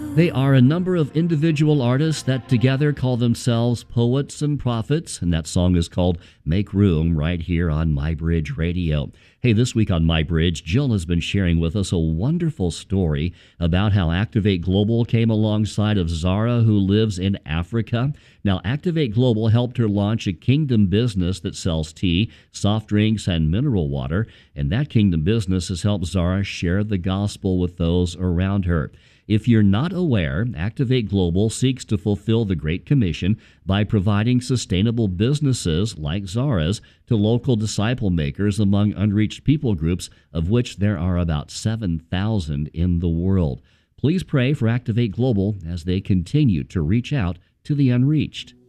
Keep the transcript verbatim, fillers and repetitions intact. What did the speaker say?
They are a number of individual artists that together call themselves Poets and Prophets, and that song is called Make Room right here on My Bridge Radio. Hey, this week on My Bridge, Jill has been sharing with us a wonderful story about how Activate Global came alongside of Zara, who lives in Africa. Now, Activate Global helped her launch a kingdom business that sells tea, soft drinks, and mineral water, and that kingdom business has helped Zara share the gospel with those around her. If you're not aware, Activate Global seeks to fulfill the Great Commission by providing sustainable businesses like Zara's to local disciple makers among unreached people groups, of which there are about seven thousand in the world. Please pray for Activate Global as they continue to reach out to the unreached.